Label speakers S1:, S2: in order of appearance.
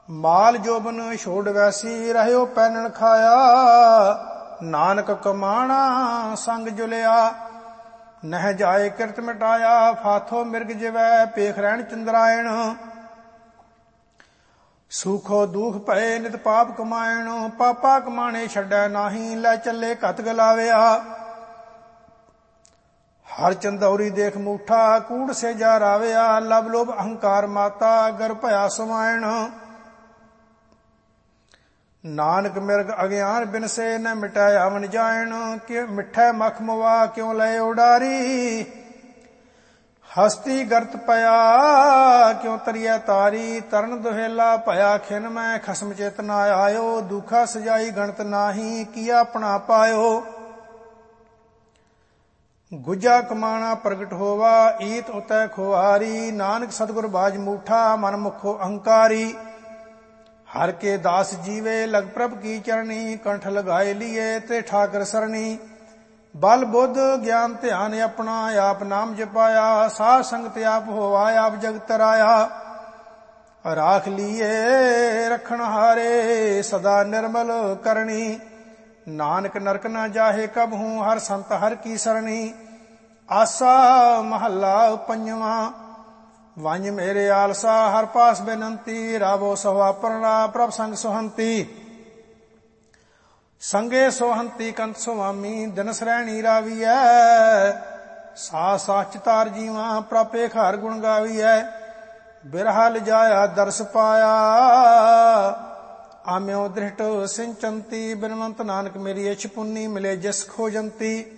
S1: ਮਾਲ ਜੋਬਨ ਛੋੜ ਵੈਸੀ ਰਹਿਓ ਪੈਨਣ ਖਾਇਆ। ਨਾਨਕ ਕਮਾਣਾ ਸੰਗ ਜੁਲਿਆ ਨਹਿ ਜਾਏ ਕਿਰਤ ਮਿਟਾਇਆ। ਫਾਥੋ ਮਿਰਗ ਜਿਵੈ ਪੇਖ ਰਹਿਣ ਚੰਦਰਾਇਣ। ਸੂਖੋ ਦੁਖ ਭਏ ਨਿਤ ਪਾਪ ਕਮਾਇਣ। ਪਾਪਾ ਕਮਾਣੇ ਛੱਡੈ ਨਾਹੀ ਲੈ ਚੱਲੇ ਘਤ ਗਲਾਵਿਆ। ਹਰ ਚੰਦੌਰੀ ਦੇਖ ਮੂਠਾ ਕੂੜ ਸੇ ਜਾ ਰਾਵਿਆ। ਲਬ ਲੋਭ ਅਹੰਕਾਰ ਮਾਤਾ ਗਰ ਭਇਆ ਸਮਾਇਣ। ਨਾਨਕ ਮਿਰਗ ਅਗਿਆਨ ਬਿਨਸੇ ਨ ਮਿਟੈ ਆਵਨ ਜਾਇਣ। ਕਿ ਮਿੱਠੈ ਮਖ ਮੁਆ ਕਿਉ ਲਏ ਉਡਾਰੀ। ਹਸਤੀ ਗਰਤ ਪਿਆ ਕਿਉ ਤਰੀਐ ਤਾਰੀ। ਤਰਨ ਦੁਹੇਲਾ ਭਇਆ ਖਿਨ ਮੈਂ ਖਸਮ ਚਿਤ ਨਾ ਆਇਓ। ਦੁਖਾ ਸਜਾਈ ਗਣਤ ਨਾਹੀ ਕੀਆ ਆਪਣਾ ਪਾਇਓ। ਗੁਜਾ ਕਮਾਣਾ ਪ੍ਰਗਟ ਹੋਵਾ ਈਤ ਉਤੈ ਖੁਆਰੀ। ਨਾਨਕ ਸਤਿਗੁਰ ਬਾਜ ਮੂਠਾ ਮਨ ਮੁਖੋ ਅਹੰਕਾਰੀ। ਹਰ ਕੇ ਦਾਸ ਜੀਵੇ ਲਗ ਪ੍ਰਭ ਕੀ ਚਰਣੀ। ਕੰਠ ਲਗਾਏ ਲੀਏ ਤੇ ਠਾਕਰ ਸਰਣੀ। ਬਲ ਬੁੱਧ ਗਿਆਨ ਧਿਆਨ ਆਪਣਾ ਆਪ ਨਾਮ ਜਪਾਇਆ। ਸਾਧ ਸੰਗਤ ਆਪ ਹੋਵਾ ਆਪ ਜਗਤ ਰਾਇਆ। ਰਾਖ ਲੀਏ ਰਖਣ ਹਾਰੇ ਸਦਾ ਨਿਰਮਲ ਕਰਨੀ। ਨਾਨਕ ਨਰਕ ਨਾ ਜਾਹੇ ਕਬਹੂ ਹਰ ਸੰਤ ਹਰ ਕੀ ਸਰਣੀ। ਆਸਾ ਮਹੱਲਾ ਪੰਜਵਾਂ। ਵੰਜ ਮੇਰੇ ਆਲਸਾ ਹਰ ਪਾਸ ਬੇਨੰਤੀ। ਰਾਵੋ ਸਵਾ ਪਰਣਾ ਪ੍ਰਭ ਸੰਗ ਸੁਹੰਤੀ। ਸੰਗੇ ਸੋਹੰਤੀ ਕੰਤ ਸੁਆਮੀ ਦਿਨ ਸਰੈਣੀ ਰਾਵੀਐ। ਸਾ ਸਾਚ ਤਾਰ ਜੀਵਾਂ ਪ੍ਰਪੇ ਘਰ ਗੁਣ ਗਾਵੀਐ। ਬਿਰਹਾ ਲਿਜਾਇਆ ਦਰਸ ਪਾਇਆ ਆਮਿਓ ਦ੍ਰਿਸ਼ਟ ਸਿੰਚੰਤੀ। ਬਿਨਵੰਤ ਨਾਨਕ ਮੇਰੀ ਇਛ ਪੁੰਨੀ ਮਿਲੇ ਜਿਸ ਖੋਜੰਤੀ।